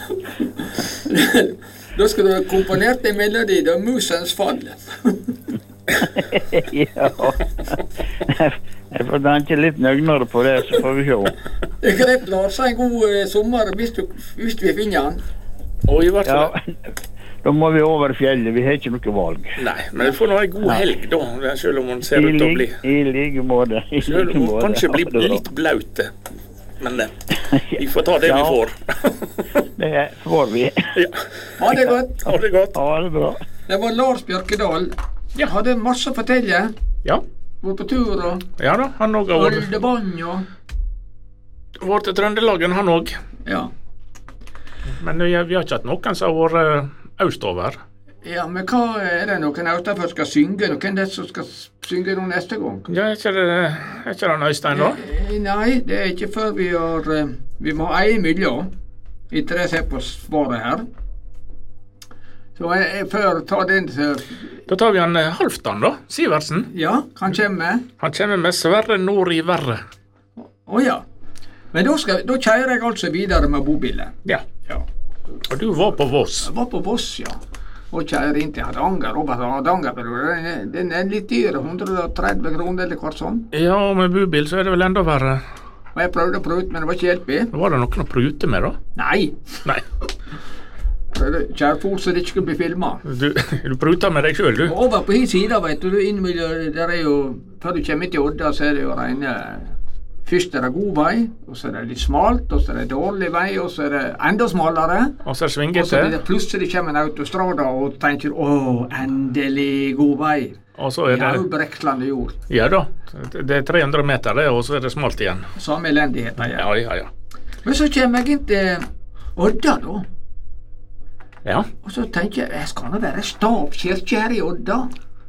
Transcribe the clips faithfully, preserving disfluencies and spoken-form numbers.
Da skal du ha komponert en melodi, da musens fall. Ja. Jeg får danse litt nøgnere på det, så får vi se. Det er greit, Lars. Ha en god eh, sommer hvis, du, hvis vi finner han. Og i hvert fall... Ja, da må vi over fjellet. Vi har ikke noe valg. Nei, men vi får nå en god helg da, selv om hun ser I ut til å lig- bli... I like måte. I Selv like om hun måte. kanskje blir Ha det bra. litt blaute. Men det, vi får ta det Ja. vi får. Det får vi. Ja. Ha det godt. Ha det godt. Ha det bra. Det var Lars Bjørkedal. Jeg hadde masse å fortelle. Ja, Var på tur og ja da, han også har vært, holde vann og vært til Trøndelagen, han også. Ja. Men vi, vi har ikke hatt noen som har vært uh, østover. Ja, men hva er det noen utenfor skal synge? Og hvem er det som skal synge nå neste gang? Ja, er ikke det, er ikke det Øystein da? Eh, Nei, det er ikke før vi har eh, Vi må ha en imellom. Etter det jeg ser på svaret her. Så jeg, jeg før ta den til Da tar vi han uh, Halvdan da, Sivertsen. Ja, han kommer. Han kommer med Sverre Nord i verre. Å ja. Men da, skal, da kjører jeg altså videre med bobilen. Ja, Ja. og du var på Voss. Jeg var på Voss, ja. Og kjører inn til Hardanger. Robert Hardanger, den er, den er litt dyr. hundre og tretti kroner eller hvert sånn. Ja, og med bubil så er det vel enda verre. Og jeg prøvde å prøve ut, men det var ikke hjelp i. Var det noen å prute med da? Nei. Nei, Prøvde kjærfort så det ikke skulle bli filmet. du, du pruta med deg selv, du. Og over på hin sida, vet du, inn mellom, der er jo, før du kommer til Odda, så er det jo rene. Først er det god vei, og så er det litt smalt, og så er det dårlig vei, og så er det enda smalere. Og så er det Og så svingete. blir det plutselig kommer en autostrada, og du tenker, å, endelig god vei. Og så er Det er jo det... brekslande jord. Ja da, det er tre hundre meter det, og så er det smalt igjen. Samme elendigheten igjen. Ja, ja, ja. Men så kommer jeg inn til Odda, da. Ja, Og så tenker jeg, jeg skal nå være stavkirke her i Odda.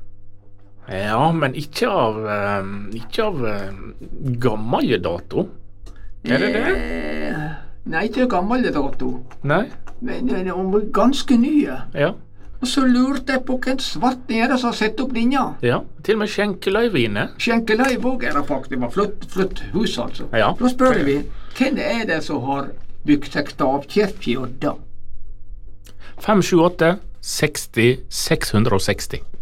ja men ikke av, eh, ikke av eh, gammel dato. Er det det? Eh, nei, ikke gammel dato. Nei? Men den er ganske nye. Ja, Og så lurte jeg på hvem svart er det som har sett opp linja. ja. Til og med skjenkeløyve inne. Skjenkeløyv òg er det faktisk. Det var flott, flott hus, altså. Ja. Da spør vi, hvem er det som har bygd seg stavkirke i Odda? fem sju åtte seksti seks hundre og seksti.